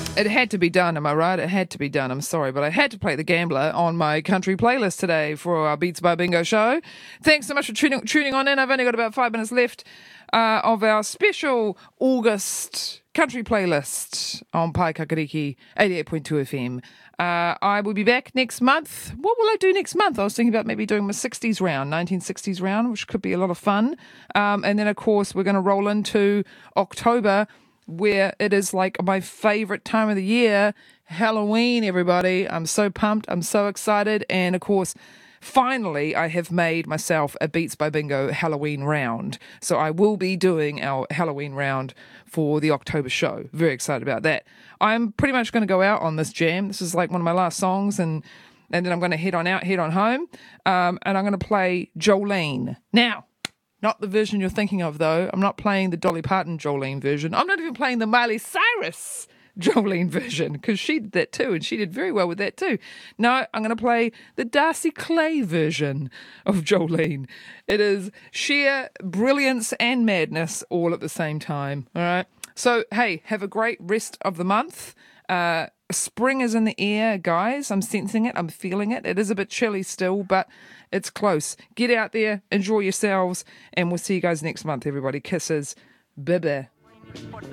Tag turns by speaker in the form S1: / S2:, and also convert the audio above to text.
S1: It had to be done, am I right? It had to be done. I'm sorry, but I had to play The Gambler on my country playlist today for our Beats by Bingo show. Thanks so much for tuning on in. I've only got about 5 minutes left of our special August country playlist on Pai Kakariki 88.2 FM. I will be back next month. What will I do next month? I was thinking about maybe doing my 60s round, 1960s round, which could be a lot of fun. And then, of course, we're going to roll into October, where it is like my favorite time of the year, Halloween, everybody. I'm so pumped. I'm so excited. And of course, finally, I have made myself a Beats by Bingo Halloween round. So I will be doing our Halloween round for the October show. Very excited about that. I'm pretty much going to go out on this jam. This is like one of my last songs, and then I'm going to head on home, and I'm going to play Jolene. Now, not the version you're thinking of, though. I'm not playing the Dolly Parton Jolene version. I'm not even playing the Miley Cyrus Jolene version, because she did that too, and she did very well with that too. No, I'm going to play the Darcy Clay version of Jolene. It is sheer brilliance and madness all at the same time, all right? So, hey, have a great rest of the month. Spring is in the air, guys. I'm sensing it. I'm feeling it. It is a bit chilly still, but it's close. Get out there, enjoy yourselves, and we'll see you guys next month, everybody. Kisses. Bye-bye.